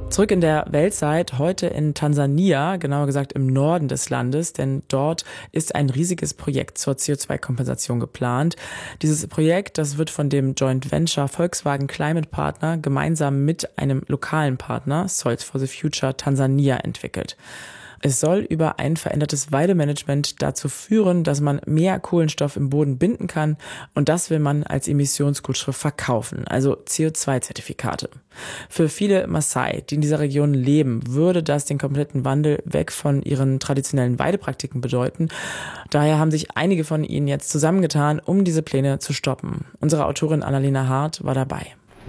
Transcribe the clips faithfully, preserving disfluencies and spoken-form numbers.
Zurück in der Weltzeit, heute in Tansania, genauer gesagt im Norden des Landes, denn dort ist ein riesiges Projekt zur C O zwei Kompensation geplant. Dieses Projekt, das wird von dem Joint Venture Volkswagen Climate Partner gemeinsam mit einem lokalen Partner, Soils for the Future Tansania, entwickelt. Es soll über ein verändertes Weidemanagement dazu führen, dass man mehr Kohlenstoff im Boden binden kann, und das will man als Emissionsgutschrift verkaufen, also C O zwei Zertifikate. Für viele Maasai, die in dieser Region leben, würde das den kompletten Wandel weg von ihren traditionellen Weidepraktiken bedeuten. Daher haben sich einige von ihnen jetzt zusammengetan, um diese Pläne zu stoppen. Unsere Autorin Annalena Hart war dabei.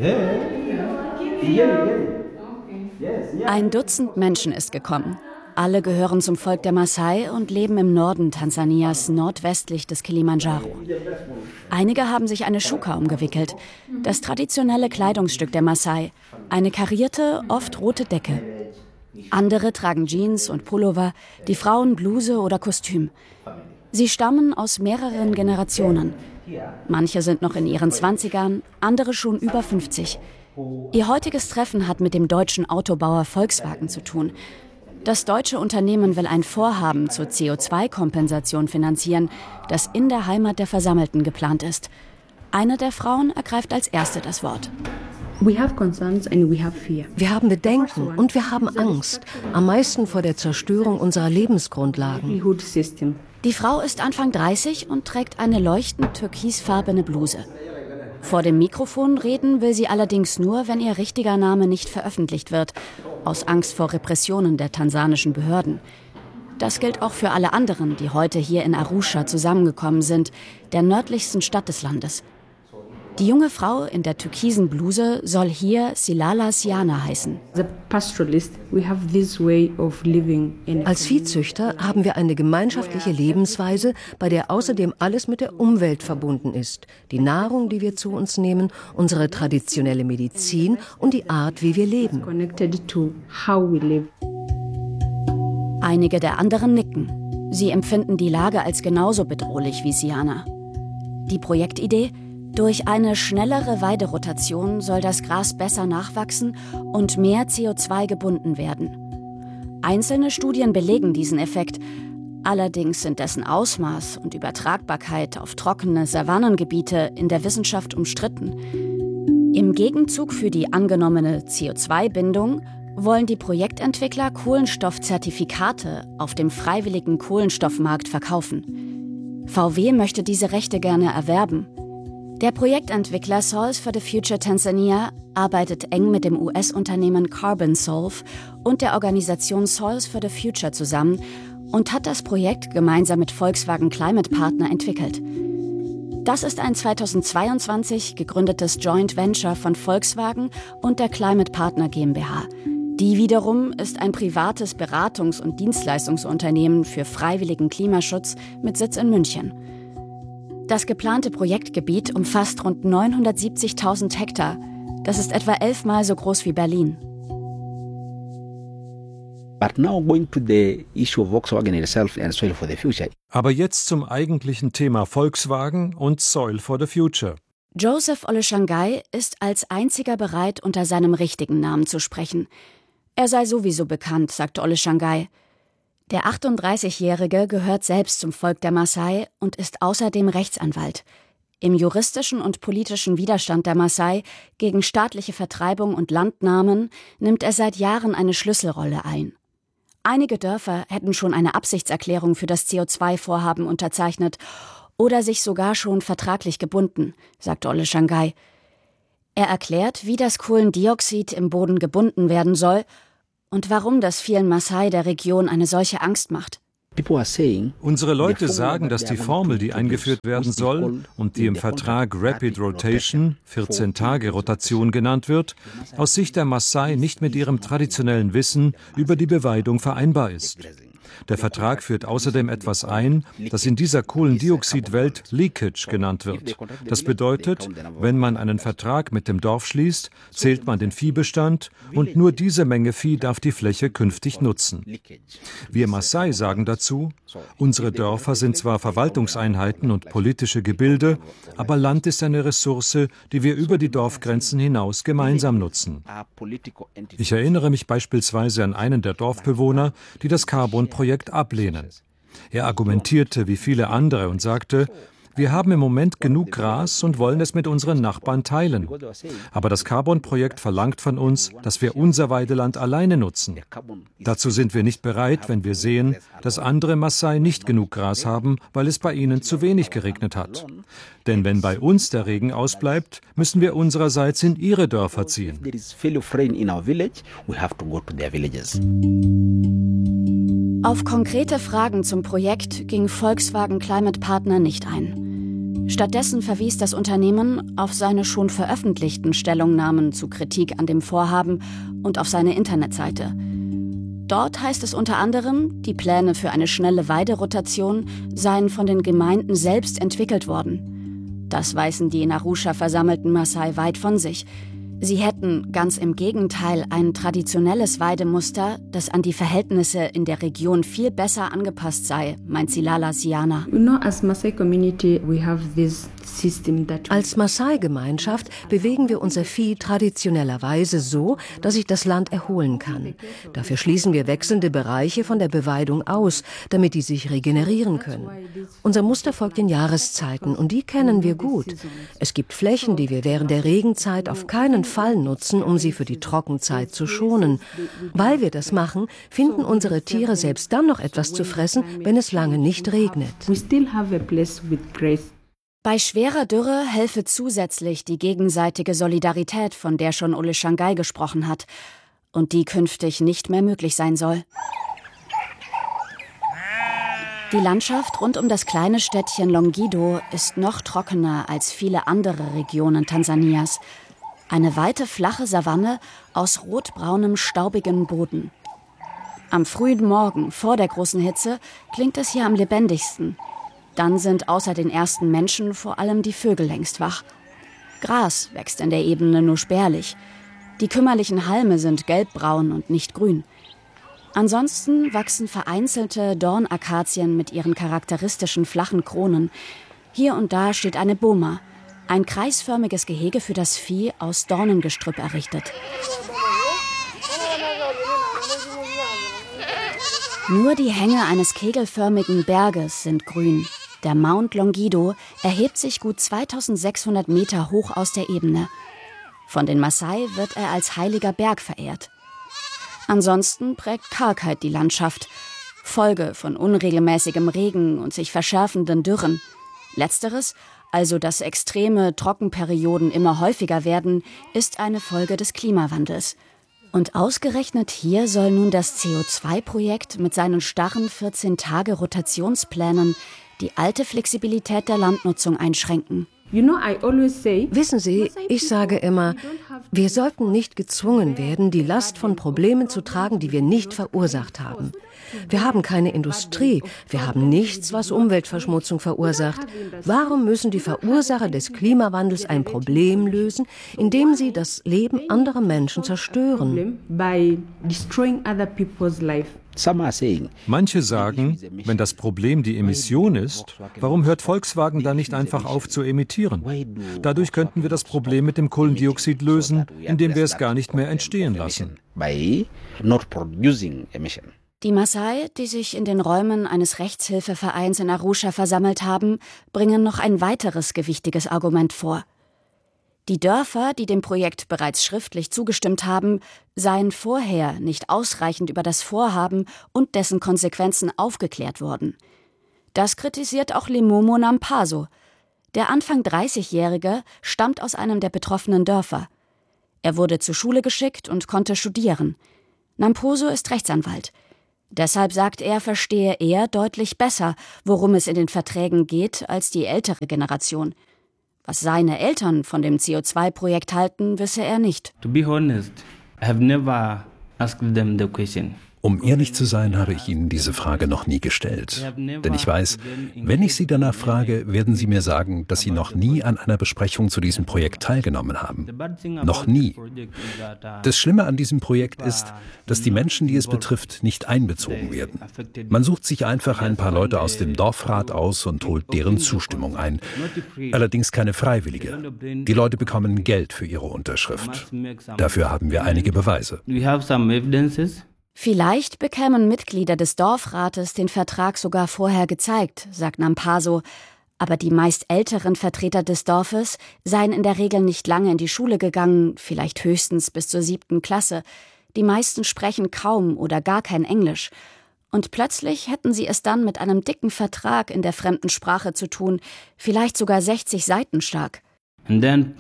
Ein Dutzend Menschen ist gekommen. Alle gehören zum Volk der Maasai und leben im Norden Tansanias, nordwestlich des Kilimanjaro. Einige haben sich eine Shuka umgewickelt, das traditionelle Kleidungsstück der Maasai, eine karierte, oft rote Decke. Andere tragen Jeans und Pullover, die Frauen Bluse oder Kostüm. Sie stammen aus mehreren Generationen. Manche sind noch in ihren Zwanzigern, andere schon über fünfzig. Ihr heutiges Treffen hat mit dem deutschen Autobauer Volkswagen zu tun. Das deutsche Unternehmen will ein Vorhaben zur C O zwei Kompensation finanzieren, das in der Heimat der Versammelten geplant ist. Eine der Frauen ergreift als erste das Wort. Wir haben Bedenken und wir haben Angst, am meisten vor der Zerstörung unserer Lebensgrundlagen. Die Frau ist Anfang dreißig und trägt eine leuchtend türkisfarbene Bluse. Vor dem Mikrofon reden will sie allerdings nur, wenn ihr richtiger Name nicht veröffentlicht wird, aus Angst vor Repressionen der tansanischen Behörden. Das gilt auch für alle anderen, die heute hier in Arusha zusammengekommen sind, der nördlichsten Stadt des Landes. Die junge Frau in der türkisen Bluse soll hier Silala Siana heißen. Als Viehzüchter haben wir eine gemeinschaftliche Lebensweise, bei der außerdem alles mit der Umwelt verbunden ist. Die Nahrung, die wir zu uns nehmen, unsere traditionelle Medizin und die Art, wie wir leben. Einige der anderen nicken. Sie empfinden die Lage als genauso bedrohlich wie Siana. Die Projektidee: Durch eine schnellere Weiderotation soll das Gras besser nachwachsen und mehr C O zwei gebunden werden. Einzelne Studien belegen diesen Effekt. Allerdings sind dessen Ausmaß und Übertragbarkeit auf trockene Savannengebiete in der Wissenschaft umstritten. Im Gegenzug für die angenommene C O zwei Bindung wollen die Projektentwickler Kohlenstoffzertifikate auf dem freiwilligen Kohlenstoffmarkt verkaufen. V W möchte diese Rechte gerne erwerben. Der Projektentwickler Soils for the Future Tansania arbeitet eng mit dem U S-Unternehmen CarbonSolve und der Organisation Soils for the Future zusammen und hat das Projekt gemeinsam mit Volkswagen Climate Partner entwickelt. Das ist ein zweitausendzweiundzwanzig gegründetes Joint Venture von Volkswagen und der Climate Partner GmbH. Die wiederum ist ein privates Beratungs- und Dienstleistungsunternehmen für freiwilligen Klimaschutz mit Sitz in München. Das geplante Projektgebiet umfasst rund neunhundertsiebzigtausend Hektar. Das ist etwa elfmal so groß wie Berlin. Aber jetzt zum eigentlichen Thema Volkswagen und Soil for the Future. Joseph Oleshangai ist als einziger bereit, unter seinem richtigen Namen zu sprechen. Er sei sowieso bekannt, sagt Oleshangai. Der achtunddreißigjährige gehört selbst zum Volk der Maasai und ist außerdem Rechtsanwalt. Im juristischen und politischen Widerstand der Maasai gegen staatliche Vertreibung und Landnahmen nimmt er seit Jahren eine Schlüsselrolle ein. Einige Dörfer hätten schon eine Absichtserklärung für das C O zwei Vorhaben unterzeichnet oder sich sogar schon vertraglich gebunden, sagt Oleshangai. Er erklärt, wie das Kohlendioxid im Boden gebunden werden soll und warum das vielen Maasai der Region eine solche Angst macht. Unsere Leute sagen, dass die Formel, die eingeführt werden soll und die im Vertrag Rapid Rotation, vierzehn Tage Rotation genannt wird, aus Sicht der Maasai nicht mit ihrem traditionellen Wissen über die Beweidung vereinbar ist. Der Vertrag führt außerdem etwas ein, das in dieser Kohlendioxidwelt Leakage genannt wird. Das bedeutet, wenn man einen Vertrag mit dem Dorf schließt, zählt man den Viehbestand und nur diese Menge Vieh darf die Fläche künftig nutzen. Wir Maasai sagen dazu, unsere Dörfer sind zwar Verwaltungseinheiten und politische Gebilde, aber Land ist eine Ressource, die wir über die Dorfgrenzen hinaus gemeinsam nutzen. Ich erinnere mich beispielsweise an einen der Dorfbewohner, die das Carbon-Projekt ablehnen. Er argumentierte wie viele andere und sagte, wir haben im Moment genug Gras und wollen es mit unseren Nachbarn teilen. Aber das Carbon-Projekt verlangt von uns, dass wir unser Weideland alleine nutzen. Dazu sind wir nicht bereit, wenn wir sehen, dass andere Maasai nicht genug Gras haben, weil es bei ihnen zu wenig geregnet hat. Denn wenn bei uns der Regen ausbleibt, müssen wir unsererseits in ihre Dörfer ziehen. Auf konkrete Fragen zum Projekt ging Volkswagen Climate Partner nicht ein. Stattdessen verwies das Unternehmen auf seine schon veröffentlichten Stellungnahmen zu Kritik an dem Vorhaben und auf seine Internetseite. Dort heißt es unter anderem, die Pläne für eine schnelle Weiderotation seien von den Gemeinden selbst entwickelt worden. Das weisen die in Arusha versammelten Maasai weit von sich. Sie hätten, ganz im Gegenteil, ein traditionelles Weidemuster, das an die Verhältnisse in der Region viel besser angepasst sei, meint Silala Siana. Als Maasai-Gemeinschaft bewegen wir unser Vieh traditionellerweise so, dass sich das Land erholen kann. Dafür schließen wir wechselnde Bereiche von der Beweidung aus, damit die sich regenerieren können. Unser Muster folgt den Jahreszeiten und die kennen wir gut. Es gibt Flächen, die wir während der Regenzeit auf keinen Fall nutzen, um sie für die Trockenzeit zu schonen. Weil wir das machen, finden unsere Tiere selbst dann noch etwas zu fressen, wenn es lange nicht regnet. Bei schwerer Dürre helfe zusätzlich die gegenseitige Solidarität, von der schon Ole Shangai gesprochen hat und die künftig nicht mehr möglich sein soll. Die Landschaft rund um das kleine Städtchen Longido ist noch trockener als viele andere Regionen Tansanias. Eine weite, flache Savanne aus rotbraunem, staubigem Boden. Am frühen Morgen, vor der großen Hitze, klingt es hier am lebendigsten. Dann sind außer den ersten Menschen vor allem die Vögel längst wach. Gras wächst in der Ebene nur spärlich. Die kümmerlichen Halme sind gelbbraun und nicht grün. Ansonsten wachsen vereinzelte Dornakazien mit ihren charakteristischen flachen Kronen. Hier und da steht eine Boma, ein kreisförmiges Gehege für das Vieh aus Dornengestrüpp errichtet. Nur die Hänge eines kegelförmigen Berges sind grün. Der Mount Longido erhebt sich gut zweitausendsechshundert Meter hoch aus der Ebene. Von den Maasai wird er als heiliger Berg verehrt. Ansonsten prägt Kargheit die Landschaft, Folge von unregelmäßigem Regen und sich verschärfenden Dürren. Letzteres, also dass extreme Trockenperioden immer häufiger werden, ist eine Folge des Klimawandels. Und ausgerechnet hier soll nun das C O zwei Projekt mit seinen starren vierzehn Tage Rotationsplänen die alte Flexibilität der Landnutzung einschränken. Wissen Sie, ich sage immer, wir sollten nicht gezwungen werden, die Last von Problemen zu tragen, die wir nicht verursacht haben. Wir haben keine Industrie, wir haben nichts, was Umweltverschmutzung verursacht. Warum müssen die Verursacher des Klimawandels ein Problem lösen, indem sie das Leben anderer Menschen zerstören? Manche sagen, wenn das Problem die Emission ist, warum hört Volkswagen dann nicht einfach auf zu emittieren? Dadurch könnten wir das Problem mit dem Kohlendioxid lösen, indem wir es gar nicht mehr entstehen lassen. Die Maasai, die sich in den Räumen eines Rechtshilfevereins in Arusha versammelt haben, bringen noch ein weiteres gewichtiges Argument vor. Die Dörfer, die dem Projekt bereits schriftlich zugestimmt haben, seien vorher nicht ausreichend über das Vorhaben und dessen Konsequenzen aufgeklärt worden. Das kritisiert auch Lemomo Nampaso. Der Anfang dreißigjährige stammt aus einem der betroffenen Dörfer. Er wurde zur Schule geschickt und konnte studieren. Namposo ist Rechtsanwalt. Deshalb sagt er, verstehe er deutlich besser, worum es in den Verträgen geht, als die ältere Generation. Was seine Eltern von dem C O zwei Projekt halten, wisse er nicht. To be honest, I have never asked them the question. Um ehrlich zu sein, habe ich Ihnen diese Frage noch nie gestellt. Denn ich weiß, wenn ich Sie danach frage, werden Sie mir sagen, dass Sie noch nie an einer Besprechung zu diesem Projekt teilgenommen haben. Noch nie. Das Schlimme an diesem Projekt ist, dass die Menschen, die es betrifft, nicht einbezogen werden. Man sucht sich einfach ein paar Leute aus dem Dorfrat aus und holt deren Zustimmung ein. Allerdings keine freiwillige. Die Leute bekommen Geld für ihre Unterschrift. Dafür haben wir einige Beweise. Vielleicht bekämen Mitglieder des Dorfrates den Vertrag sogar vorher gezeigt, sagt Nampaso. Aber die meist älteren Vertreter des Dorfes seien in der Regel nicht lange in die Schule gegangen, vielleicht höchstens bis zur siebten Klasse. Die meisten sprechen kaum oder gar kein Englisch. Und plötzlich hätten sie es dann mit einem dicken Vertrag in der fremden Sprache zu tun, vielleicht sogar sechzig Seiten stark. Und dann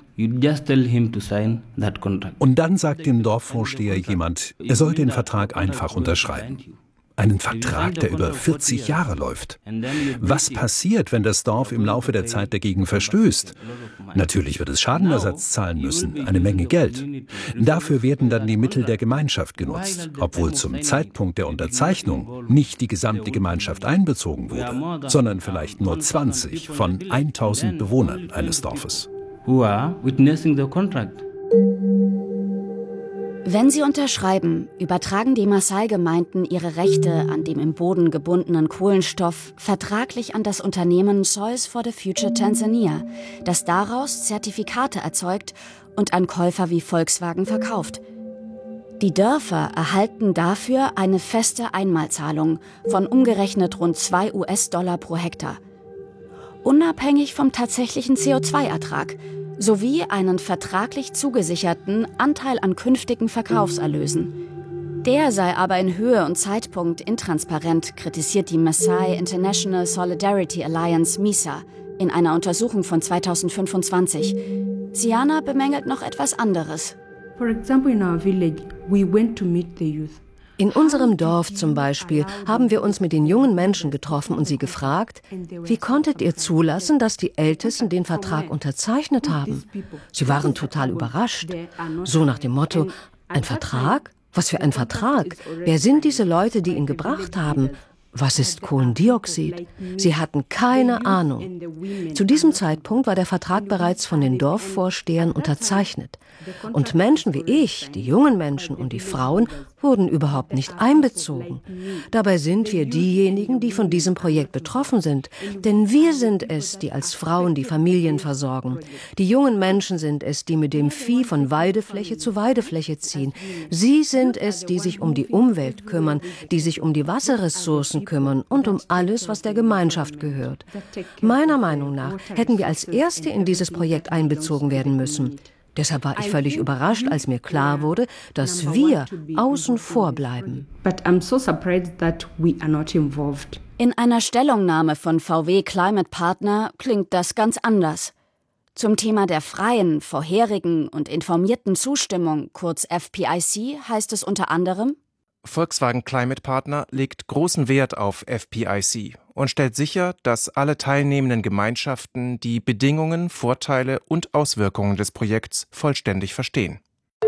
sagt dem Dorfvorsteher jemand, er soll den Vertrag einfach unterschreiben. Einen Vertrag, der über vierzig Jahre läuft. Was passiert, wenn das Dorf im Laufe der Zeit dagegen verstößt? Natürlich wird es Schadenersatz zahlen müssen, eine Menge Geld. Dafür werden dann die Mittel der Gemeinschaft genutzt, obwohl zum Zeitpunkt der Unterzeichnung nicht die gesamte Gemeinschaft einbezogen wurde, sondern vielleicht nur zwanzig von tausend Bewohnern eines Dorfes. Wenn sie unterschreiben, übertragen die Maasai-Gemeinden ihre Rechte an dem im Boden gebundenen Kohlenstoff vertraglich an das Unternehmen Soils for the Future Tanzania, das daraus Zertifikate erzeugt und an Käufer wie Volkswagen verkauft. Die Dörfer erhalten dafür eine feste Einmalzahlung von umgerechnet rund zwei US-Dollar pro Hektar. Unabhängig vom tatsächlichen C O zwei Ertrag, sowie einen vertraglich zugesicherten Anteil an künftigen Verkaufserlösen. Der sei aber in Höhe und Zeitpunkt intransparent, kritisiert die Maasai International Solidarity Alliance MISA in einer Untersuchung von zweitausendfünfundzwanzig. Siana bemängelt noch etwas anderes. For example, in our village, we went to meet the youth. In unserem Dorf zum Beispiel haben wir uns mit den jungen Menschen getroffen und sie gefragt, wie konntet ihr zulassen, dass die Ältesten den Vertrag unterzeichnet haben? Sie waren total überrascht. So nach dem Motto, ein Vertrag? Was für ein Vertrag? Wer sind diese Leute, die ihn gebracht haben? Was ist Kohlendioxid? Sie hatten keine Ahnung. Zu diesem Zeitpunkt war der Vertrag bereits von den Dorfvorstehern unterzeichnet. Und Menschen wie ich, die jungen Menschen und die Frauen, wurden überhaupt nicht einbezogen. Dabei sind wir diejenigen, die von diesem Projekt betroffen sind. Denn wir sind es, die als Frauen die Familien versorgen. Die jungen Menschen sind es, die mit dem Vieh von Weidefläche zu Weidefläche ziehen. Sie sind es, die sich um die Umwelt kümmern, die sich um die Wasserressourcen kümmern und um alles, was der Gemeinschaft gehört. Meiner Meinung nach hätten wir als Erste in dieses Projekt einbezogen werden müssen. Deshalb war ich völlig überrascht, als mir klar wurde, dass wir außen vor bleiben. In einer Stellungnahme von V W Climate Partner klingt das ganz anders. Zum Thema der freien, vorherigen und informierten Zustimmung, kurz F P I C, heißt es unter anderem: Volkswagen Climate Partner legt großen Wert auf F P I C und stellt sicher, dass alle teilnehmenden Gemeinschaften die Bedingungen, Vorteile und Auswirkungen des Projekts vollständig verstehen.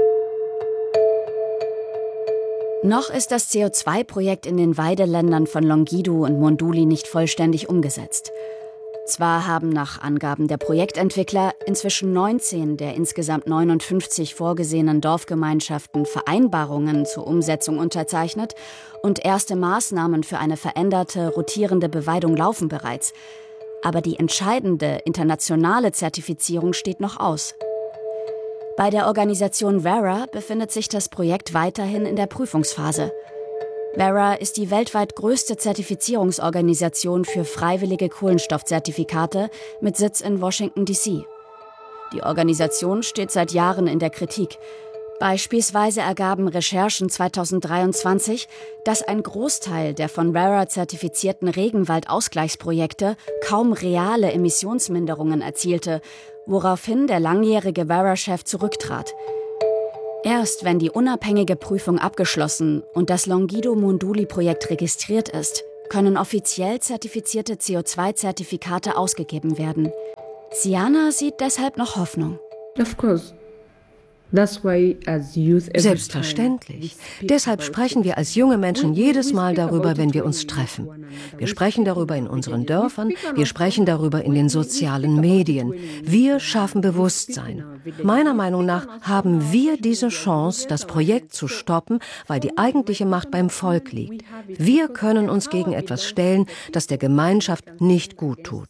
Noch ist das C O zwei Projekt in den Weideländern von Longido und Monduli nicht vollständig umgesetzt. Zwar haben nach Angaben der Projektentwickler inzwischen neunzehn der insgesamt neunundfünfzig vorgesehenen Dorfgemeinschaften Vereinbarungen zur Umsetzung unterzeichnet und erste Maßnahmen für eine veränderte, rotierende Beweidung laufen bereits. Aber die entscheidende internationale Zertifizierung steht noch aus. Bei der Organisation Verra befindet sich das Projekt weiterhin in der Prüfungsphase. Verra ist die weltweit größte Zertifizierungsorganisation für freiwillige Kohlenstoffzertifikate mit Sitz in Washington D C. Die Organisation steht seit Jahren in der Kritik. Beispielsweise ergaben Recherchen zweitausenddreiundzwanzig, dass ein Großteil der von Verra zertifizierten Regenwaldausgleichsprojekte kaum reale Emissionsminderungen erzielte, woraufhin der langjährige Verra-Chef zurücktrat. Erst wenn die unabhängige Prüfung abgeschlossen und das Longido-Monduli-Projekt registriert ist, können offiziell zertifizierte C O zwei Zertifikate ausgegeben werden. Siana sieht deshalb noch Hoffnung. Of course. Selbstverständlich. Deshalb sprechen wir als junge Menschen jedes Mal darüber, wenn wir uns treffen. Wir sprechen darüber in unseren Dörfern, wir sprechen darüber in den sozialen Medien. Wir schaffen Bewusstsein. Meiner Meinung nach haben wir diese Chance, das Projekt zu stoppen, weil die eigentliche Macht beim Volk liegt. Wir können uns gegen etwas stellen, das der Gemeinschaft nicht gut tut.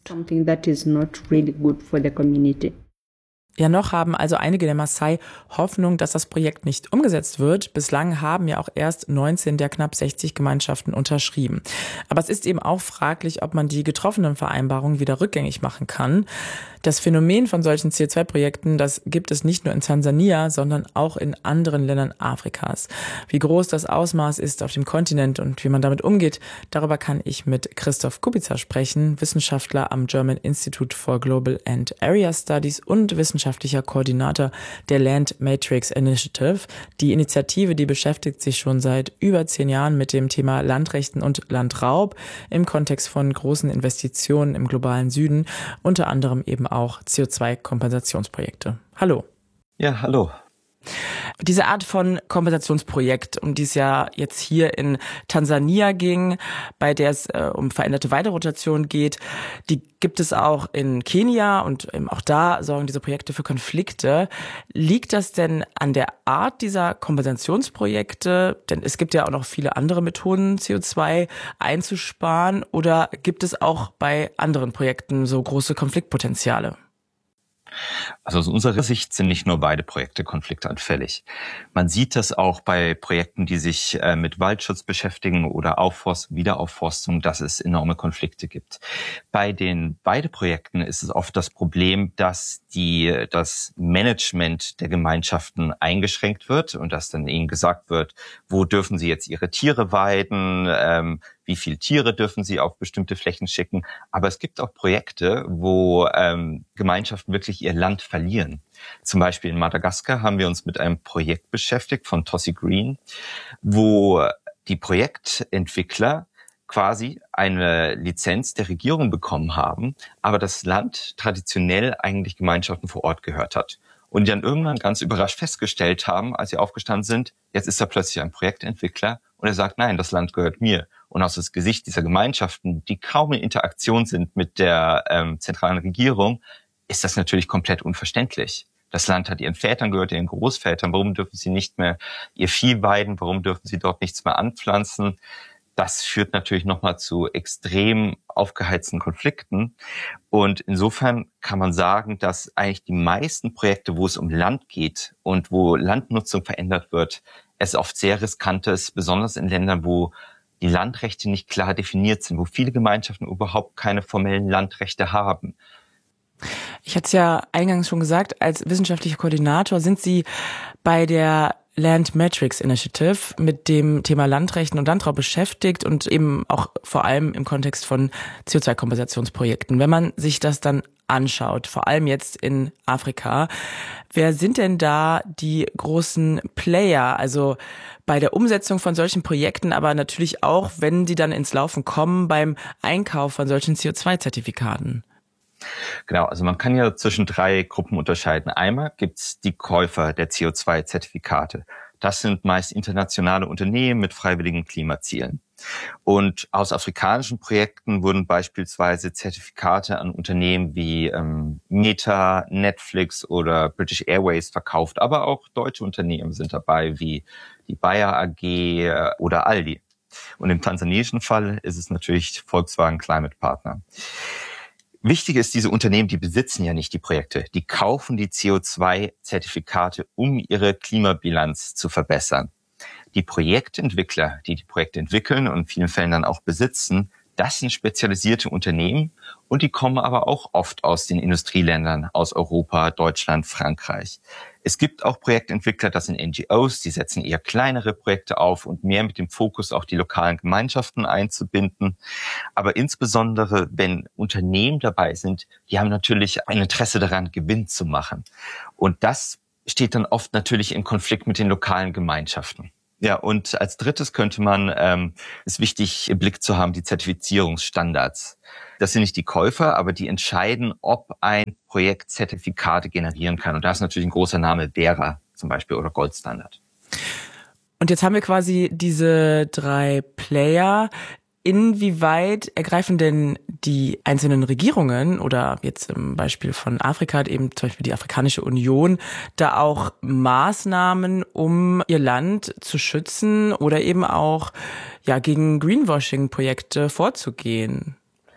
Ja, noch haben also einige der Maasai Hoffnung, dass das Projekt nicht umgesetzt wird. Bislang haben ja auch erst neunzehn der knapp sechzig Gemeinschaften unterschrieben. Aber es ist eben auch fraglich, ob man die getroffenen Vereinbarungen wieder rückgängig machen kann. Das Phänomen von solchen C O zwei Projekten, das gibt es nicht nur in Tansania, sondern auch in anderen Ländern Afrikas. Wie groß das Ausmaß ist auf dem Kontinent und wie man damit umgeht, darüber kann ich mit Christoph Kubica sprechen, Wissenschaftler am German Institute for Global and Area Studies und wissenschaftlicher Koordinator der Land Matrix Initiative. Die Initiative, die beschäftigt sich schon seit über zehn Jahren mit dem Thema Landrechten und Landraub im Kontext von großen Investitionen im globalen Süden, unter anderem eben auch C O zwei Kompensationsprojekte. Hallo. Ja, hallo. Diese Art von Kompensationsprojekt, um die es ja jetzt hier in Tansania ging, bei der es äh, um veränderte Weiderotation geht, die gibt es auch in Kenia und ähm, auch da sorgen diese Projekte für Konflikte. Liegt das denn an der Art dieser Kompensationsprojekte? Denn es gibt ja auch noch viele andere Methoden, C O zwei einzusparen. Oder gibt es auch bei anderen Projekten so große Konfliktpotenziale? Also aus unserer Sicht sind nicht nur beide Projekte konfliktanfällig. Man sieht das auch bei Projekten, die sich äh, mit Waldschutz beschäftigen oder Aufforstung, Wiederaufforstung, dass es enorme Konflikte gibt. Bei den beiden Projekten ist es oft das Problem, dass die, das Management der Gemeinschaften eingeschränkt wird und dass dann ihnen gesagt wird, wo dürfen sie jetzt ihre Tiere weiden, ähm, wie viele Tiere dürfen sie auf bestimmte Flächen schicken. Aber es gibt auch Projekte, wo ähm, Gemeinschaften wirklich ihr Land verlieren. Zum Beispiel in Madagaskar haben wir uns mit einem Projekt beschäftigt von Tossi Green, wo die Projektentwickler quasi eine Lizenz der Regierung bekommen haben, aber das Land traditionell eigentlich Gemeinschaften vor Ort gehört hat. Und die dann irgendwann ganz überrascht festgestellt haben, als sie aufgestanden sind, jetzt ist da plötzlich ein Projektentwickler und er sagt, nein, das Land gehört mir. Und aus dem Gesicht dieser Gemeinschaften, die kaum in Interaktion sind mit der ähm, zentralen Regierung, ist das natürlich komplett unverständlich. Das Land hat ihren Vätern gehört, ihren Großvätern. Warum dürfen sie nicht mehr ihr Vieh weiden? Warum dürfen sie dort nichts mehr anpflanzen? Das führt natürlich nochmal zu extrem aufgeheizten Konflikten. Und insofern kann man sagen, dass eigentlich die meisten Projekte, wo es um Land geht und wo Landnutzung verändert wird, es oft sehr riskant ist, besonders in Ländern, wo die Landrechte nicht klar definiert sind, wo viele Gemeinschaften überhaupt keine formellen Landrechte haben. Ich hatte es ja eingangs schon gesagt, als wissenschaftlicher Koordinator sind Sie bei der Land Matrix Initiative mit dem Thema Landrechten und Landraub beschäftigt und eben auch vor allem im Kontext von C O zwei Kompensationsprojekten. Wenn man sich das dann anschaut, vor allem jetzt in Afrika, wer sind denn da die großen Player? Also bei der Umsetzung von solchen Projekten, aber natürlich auch, wenn sie dann ins Laufen kommen, beim Einkauf von solchen C O zwei Zertifikaten. Genau, also man kann ja zwischen drei Gruppen unterscheiden. Einmal gibt's die Käufer der C O zwei Zertifikate. Das sind meist internationale Unternehmen mit freiwilligen Klimazielen. Und aus afrikanischen Projekten wurden beispielsweise Zertifikate an Unternehmen wie ähm, Meta, Netflix oder British Airways verkauft. Aber auch deutsche Unternehmen sind dabei, wie die Bayer A G äh, oder Aldi. Und im tansaniischen Fall ist es natürlich Volkswagen Climate Partner. Wichtig ist, diese Unternehmen, die besitzen ja nicht die Projekte. Die kaufen die C O zwei Zertifikate, um ihre Klimabilanz zu verbessern. Die Projektentwickler, die die Projekte entwickeln und in vielen Fällen dann auch besitzen, das sind spezialisierte Unternehmen und die kommen aber auch oft aus den Industrieländern, aus Europa, Deutschland, Frankreich. Es gibt auch Projektentwickler, das sind N G Os, die setzen eher kleinere Projekte auf und mehr mit dem Fokus auch die lokalen Gemeinschaften einzubinden. Aber insbesondere, wenn Unternehmen dabei sind, die haben natürlich ein Interesse daran, Gewinn zu machen. Und das steht dann oft natürlich im Konflikt mit den lokalen Gemeinschaften. Ja, und als drittes könnte man, ähm, ist wichtig im Blick zu haben, die Zertifizierungsstandards. Das sind nicht die Käufer, aber die entscheiden, ob ein Projekt Zertifikate generieren kann. Und da ist natürlich ein großer Name Verra zum Beispiel oder Gold Standard. Und jetzt haben wir quasi diese drei Player. Inwieweit ergreifen denn die einzelnen Regierungen oder jetzt im Beispiel von Afrika, eben zum Beispiel die Afrikanische Union, da auch Maßnahmen, um ihr Land zu schützen oder eben auch ja gegen Greenwashing-Projekte vorzugehen?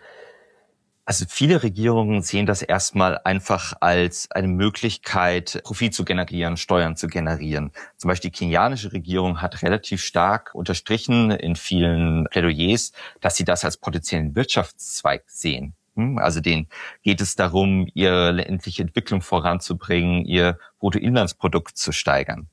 Also viele Regierungen sehen das erstmal einfach als eine Möglichkeit, Profit zu generieren, Steuern zu generieren. Zum Beispiel die kenianische Regierung hat relativ stark unterstrichen in vielen Plädoyers, dass sie das als potenziellen Wirtschaftszweig sehen. Also denen geht es darum, ihre ländliche Entwicklung voranzubringen, ihr Bruttoinlandsprodukt zu steigern.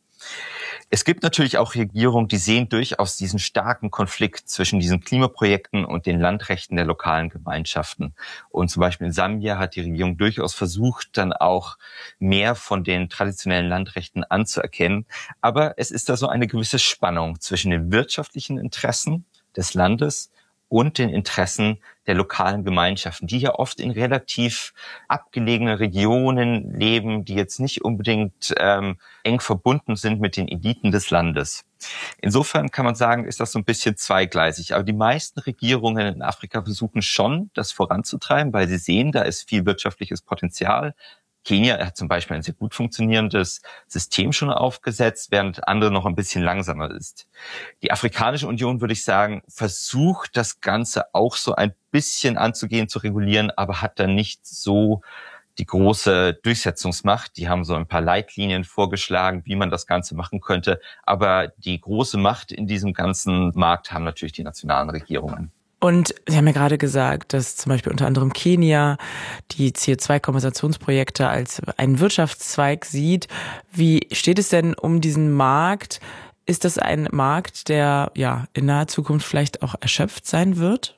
Es gibt natürlich auch Regierungen, die sehen durchaus diesen starken Konflikt zwischen diesen Klimaprojekten und den Landrechten der lokalen Gemeinschaften. Und zum Beispiel in Sambia hat die Regierung durchaus versucht, dann auch mehr von den traditionellen Landrechten anzuerkennen. Aber es ist da so eine gewisse Spannung zwischen den wirtschaftlichen Interessen des Landes und den Interessen der lokalen Gemeinschaften, die ja oft in relativ abgelegenen Regionen leben, die jetzt nicht unbedingt ähm, eng verbunden sind mit den Eliten des Landes. Insofern kann man sagen, ist das so ein bisschen zweigleisig. Aber die meisten Regierungen in Afrika versuchen schon, das voranzutreiben, weil sie sehen, da ist viel wirtschaftliches Potenzial. Kenia hat zum Beispiel ein sehr gut funktionierendes System schon aufgesetzt, während andere noch ein bisschen langsamer ist. Die Afrikanische Union, würde ich sagen, versucht das Ganze auch so ein bisschen anzugehen, zu regulieren, aber hat dann nicht so die große Durchsetzungsmacht. Die haben so ein paar Leitlinien vorgeschlagen, wie man das Ganze machen könnte. Aber die große Macht in diesem ganzen Markt haben natürlich die nationalen Regierungen. Und Sie haben ja gerade gesagt, dass zum Beispiel unter anderem Kenia die C O zwei Kompensationsprojekte als einen Wirtschaftszweig sieht. Wie steht es denn um diesen Markt? Ist das ein Markt, der ja in naher Zukunft vielleicht auch erschöpft sein wird?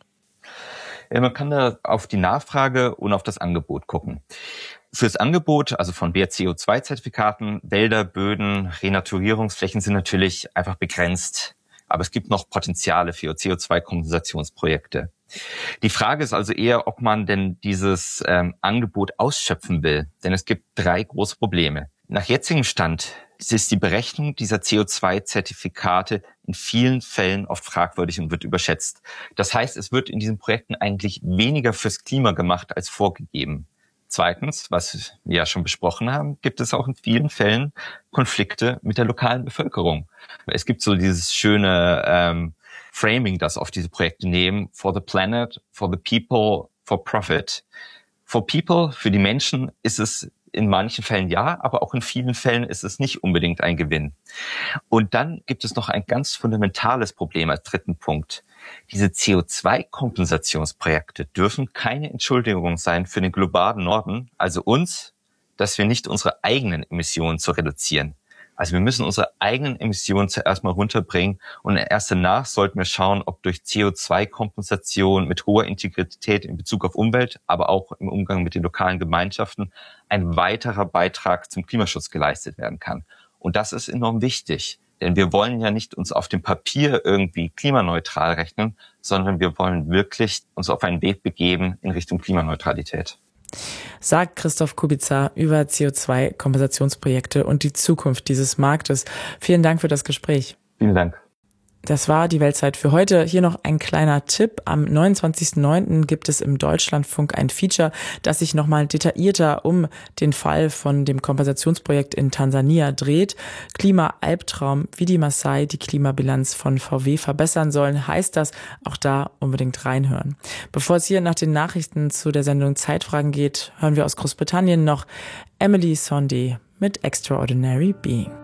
Ja, man kann da auf die Nachfrage und auf das Angebot gucken. Fürs Angebot, also von C O zwei Zertifikaten, Wälder, Böden, Renaturierungsflächen sind natürlich einfach begrenzt. Aber es gibt noch Potenziale für C O zwei Kompensationsprojekte. Die Frage ist also eher, ob man denn dieses ähm, Angebot ausschöpfen will. Denn es gibt drei große Probleme. Nach jetzigem Stand ist die Berechnung dieser C O zwei Zertifikate in vielen Fällen oft fragwürdig und wird überschätzt. Das heißt, es wird in diesen Projekten eigentlich weniger fürs Klima gemacht als vorgegeben. Zweitens, was wir ja schon besprochen haben, gibt es auch in vielen Fällen Konflikte mit der lokalen Bevölkerung. Es gibt so dieses schöne ähm, Framing, das oft diese Projekte nehmen: for the planet, for the people, for profit. For people, für die Menschen, ist es in manchen Fällen ja, aber auch in vielen Fällen ist es nicht unbedingt ein Gewinn. Und dann gibt es noch ein ganz fundamentales Problem als dritten Punkt. Diese C O zwei Kompensationsprojekte dürfen keine Entschuldigung sein für den globalen Norden, also uns, dass wir nicht unsere eigenen Emissionen zu reduzieren. Also wir müssen unsere eigenen Emissionen zuerst mal runterbringen und erst danach sollten wir schauen, ob durch C O zwei Kompensation mit hoher Integrität in Bezug auf Umwelt, aber auch im Umgang mit den lokalen Gemeinschaften ein weiterer Beitrag zum Klimaschutz geleistet werden kann. Und das ist enorm wichtig, denn wir wollen ja nicht uns auf dem Papier irgendwie klimaneutral rechnen, sondern wir wollen wirklich uns auf einen Weg begeben in Richtung Klimaneutralität. Sagt Christoph Kubica über C O zwei Kompensationsprojekte und die Zukunft dieses Marktes. Vielen Dank für das Gespräch. Vielen Dank. Das war die Weltzeit für heute. Hier noch ein kleiner Tipp. Am neunundzwanzigsten neunten gibt es im Deutschlandfunk ein Feature, das sich nochmal detaillierter um den Fall von dem Kompensationsprojekt in Tansania dreht. Klima-Albtraum, wie die Maasai die Klimabilanz von V W verbessern sollen, heißt das. Auch da unbedingt reinhören. Bevor es hier nach den Nachrichten zu der Sendung Zeitfragen geht, hören wir aus Großbritannien noch Emily Sondé mit Extraordinary Being.